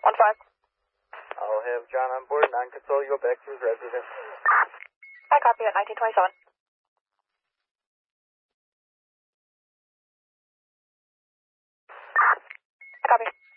1-5. I'll have John on board, non-console, you go back to his residence. I copy at 1927. I copy.